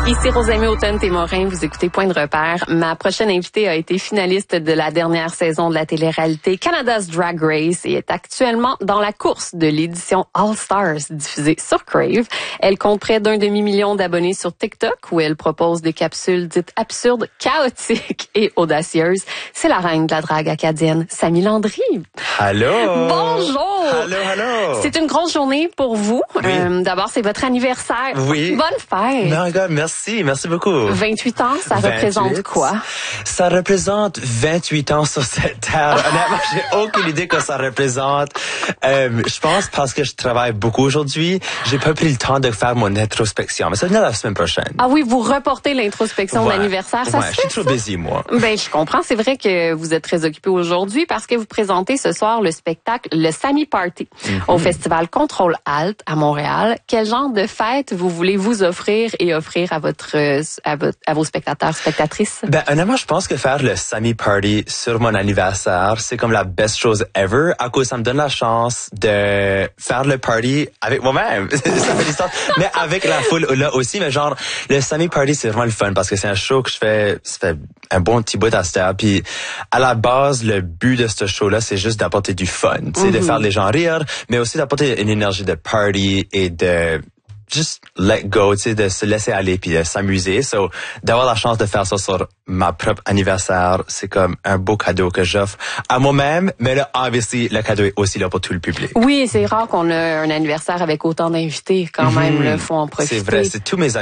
Ici Rosemée Automne-Témorin, vous écoutez Point de repère. Ma prochaine invitée a été finaliste de la dernière saison de la télé-réalité Canada's Drag Race et est actuellement dans la course de l'édition All Stars diffusée sur Crave. Elle compte près d'1 demi-million d'abonnés sur TikTok où elle propose des capsules dites absurdes, chaotiques et audacieuses. C'est la reine de la drague acadienne, Samy Landry. Allô! Bonjour! Allô, allô! C'est une grosse journée pour vous. Oui. D'abord, c'est votre anniversaire. Oui. Bonne fête! My God, merci beaucoup. 28 ans, ça représente quoi? Ça représente 28 ans sur cette terre. Honnêtement, j'ai aucune idée que ça représente. Je pense parce que je travaille beaucoup aujourd'hui, j'ai pas pris le temps de faire mon introspection. Mais ça vient la semaine prochaine. Ah oui, vous reportez l'introspection d'anniversaire. Ça se fait, je suis trop busy, moi. Ben, je comprends. C'est vrai que vous êtes très occupé aujourd'hui parce que vous présentez ce soir le spectacle Le Samy Party au festival Contrôle Alt à Montréal. Quel genre de fête vous voulez vous offrir et offrir à vos spectateurs, spectatrices? Ben, honnêtement, je pense que faire le Samy Party sur mon anniversaire, c'est comme la best chose ever, à cause ça me donne la chance de faire le party avec moi-même. Ça fait du sens. Mais avec la foule là aussi, mais genre, le Samy Party, c'est vraiment le fun parce que c'est un show que je fais, ça fait un bon petit bout à cette heure. Puis, à la base, le but de ce show-là, c'est juste d'apporter du fun, tu sais, de faire les gens rire, mais aussi d'apporter une énergie de party et de just let go, tu sais, de se laisser aller puis de s'amuser. So, d'avoir la chance de faire ça sur ma propre anniversaire, c'est comme un beau cadeau que j'offre à moi-même. Mais là, obviously, le cadeau est aussi là pour tout le public. Oui, c'est rare qu'on a un anniversaire avec autant d'invités quand même. Là, faut en profiter. C'est vrai, c'est tous mes amis